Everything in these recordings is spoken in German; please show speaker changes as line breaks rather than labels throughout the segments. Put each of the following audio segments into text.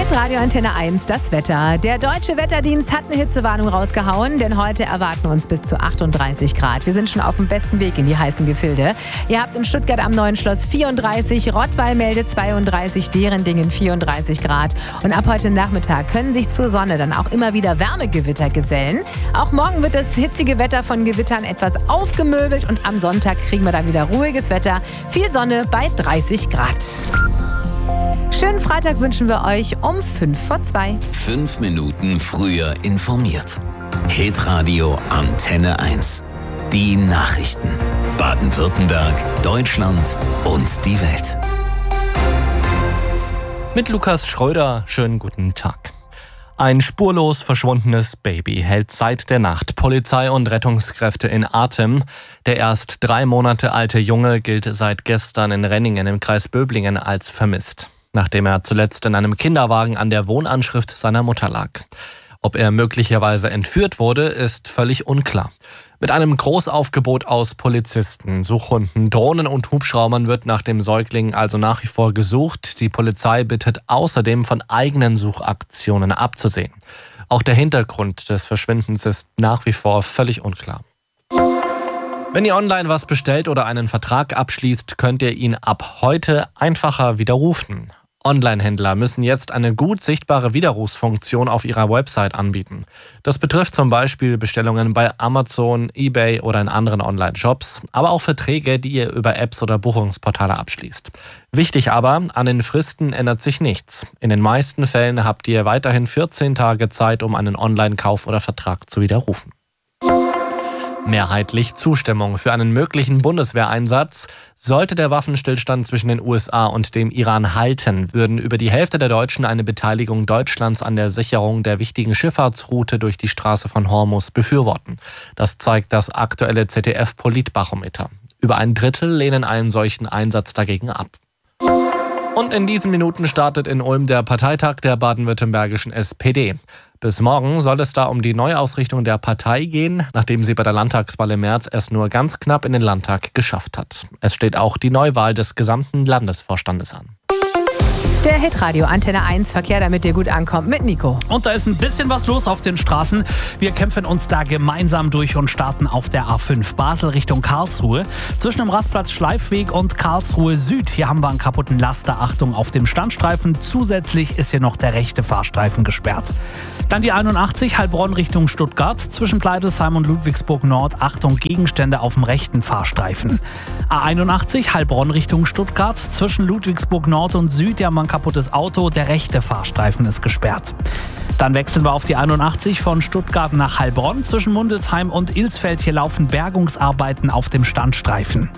Radio Antenne 1, das Wetter. Der Deutsche Wetterdienst hat eine Hitzewarnung rausgehauen, denn heute erwarten uns bis zu 38 Grad. Wir sind schon auf dem besten Weg in die heißen Gefilde. Ihr habt in Stuttgart am Neuen Schloss 34, Rottweil meldet 32, Derendingen 34 Grad. Und ab heute Nachmittag können sich zur Sonne dann auch immer wieder Wärmegewitter gesellen. Auch morgen wird das hitzige Wetter von Gewittern etwas aufgemöbelt und am Sonntag kriegen wir dann wieder ruhiges Wetter. Viel Sonne bei 30 Grad. Schönen Freitag wünschen wir euch um 2:05.
5 Minuten früher informiert. Hitradio Antenne 1. Die Nachrichten. Baden-Württemberg, Deutschland und die Welt.
Mit Lukas Schröder, schönen guten Tag. Ein spurlos verschwundenes Baby hält seit der Nacht Polizei und Rettungskräfte in Atem. Der erst 3 Monate alte Junge gilt seit gestern in Renningen im Kreis Böblingen als vermisst, nachdem er zuletzt in einem Kinderwagen an der Wohnanschrift seiner Mutter lag. Ob er möglicherweise entführt wurde, ist völlig unklar. Mit einem Großaufgebot aus Polizisten, Suchhunden, Drohnen und Hubschraubern wird nach dem Säugling also nach wie vor gesucht. Die Polizei bittet außerdem von eigenen Suchaktionen abzusehen. Auch der Hintergrund des Verschwindens ist nach wie vor völlig unklar. Wenn ihr online was bestellt oder einen Vertrag abschließt, könnt ihr ihn ab heute einfacher widerrufen. Online-Händler müssen jetzt eine gut sichtbare Widerrufsfunktion auf ihrer Website anbieten. Das betrifft zum Beispiel Bestellungen bei Amazon, eBay oder in anderen Online-Shops, aber auch Verträge, die ihr über Apps oder Buchungsportale abschließt. Wichtig aber, an den Fristen ändert sich nichts. In den meisten Fällen habt ihr weiterhin 14 Tage Zeit, um einen Online-Kauf oder Vertrag zu widerrufen. Mehrheitlich Zustimmung für einen möglichen Bundeswehreinsatz. Sollte der Waffenstillstand zwischen den USA und dem Iran halten, würden über die Hälfte der Deutschen eine Beteiligung Deutschlands an der Sicherung der wichtigen Schifffahrtsroute durch die Straße von Hormuz befürworten. Das zeigt das aktuelle ZDF-Politbarometer. Über 1/3 lehnen einen solchen Einsatz dagegen ab. Und in diesen Minuten startet in Ulm der Parteitag der baden-württembergischen SPD. Bis morgen soll es da um die Neuausrichtung der Partei gehen, nachdem sie bei der Landtagswahl im März es nur ganz knapp in den Landtag geschafft hat. Es steht auch die Neuwahl des gesamten Landesvorstandes an.
Der Hitradio Antenne 1 Verkehr, damit dir gut ankommt, mit Nico.
Und da ist ein bisschen was los auf den Straßen. Wir kämpfen uns da gemeinsam durch und starten auf der A5 Basel Richtung Karlsruhe. Zwischen dem Rastplatz Schleifweg und Karlsruhe Süd. Hier haben wir einen kaputten Laster. Achtung auf dem Standstreifen. Zusätzlich ist hier noch der rechte Fahrstreifen gesperrt. Dann die 81 Heilbronn Richtung Stuttgart. Zwischen Pleidelsheim und Ludwigsburg Nord. Achtung, Gegenstände auf dem rechten Fahrstreifen. A81 Heilbronn Richtung Stuttgart. Zwischen Ludwigsburg Nord und Süd haben wir ein kaputtes Auto, der rechte Fahrstreifen ist gesperrt. Dann wechseln wir auf die 81 von Stuttgart nach Heilbronn. Zwischen Mundelsheim und Ilsfeld hier laufen Bergungsarbeiten auf dem Standstreifen.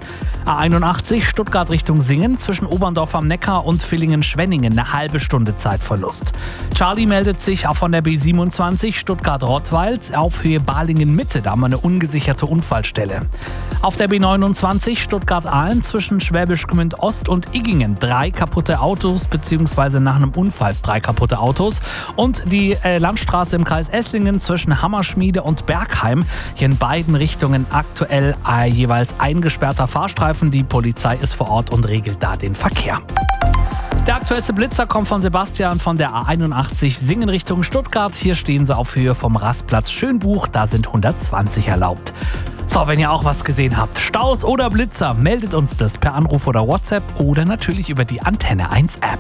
A81 Stuttgart Richtung Singen. Zwischen Oberndorf am Neckar und Villingen-Schwenningen eine halbe Stunde Zeitverlust. Charlie meldet sich auch von der B27 Stuttgart-Rottweil auf Höhe Balingen-Mitte. Da haben wir eine ungesicherte Unfallstelle. Auf der B29 Stuttgart-Ahlen zwischen Schwäbisch Gmünd Ost und Iggingen 3 kaputte Autos, beziehungsweise nach einem Unfall 3 kaputte Autos. Und die Landstraße im Kreis Esslingen zwischen Hammerschmiede und Bergheim. Hier in beiden Richtungen aktuell jeweils eingesperrter Fahrstreifen. Die Polizei ist vor Ort und regelt da den Verkehr. Der aktuellste Blitzer kommt von Sebastian von der A81 Singen Richtung Stuttgart. Hier stehen sie auf Höhe vom Rastplatz Schönbuch. Da sind 120 erlaubt. So, wenn ihr auch was gesehen habt, Staus oder Blitzer, meldet uns das per Anruf oder WhatsApp oder natürlich über die Antenne 1 App.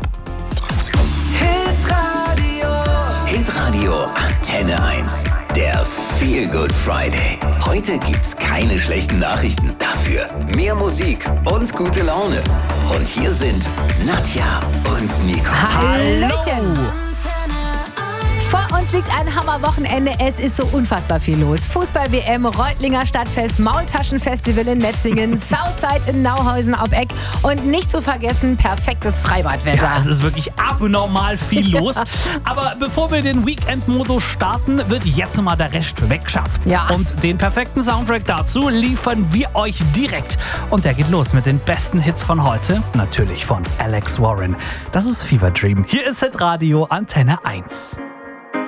Hitradio Antenne 1. Der Feel Good Friday. Heute gibt's keine schlechten Nachrichten. Dafür mehr Musik und gute Laune. Und hier sind Nadja und Nico.
Hallöchen! Vor uns liegt ein Hammerwochenende. Es ist so unfassbar viel los. Fußball-WM, Reutlinger Stadtfest, Maultaschenfestival in Metzingen, Southside in Nauhausen auf Eck und nicht zu vergessen, perfektes Freibadwetter.
Ja, es ist wirklich abnormal viel los. Aber bevor wir den Weekend-Modus starten, wird jetzt nochmal der Rest weggeschafft.
Ja.
Und den perfekten Soundtrack dazu liefern wir euch direkt. Und der geht los mit den besten Hits von heute. Natürlich von Alex Warren. Das ist Fever Dream. Hier ist Hitradio Antenne 1.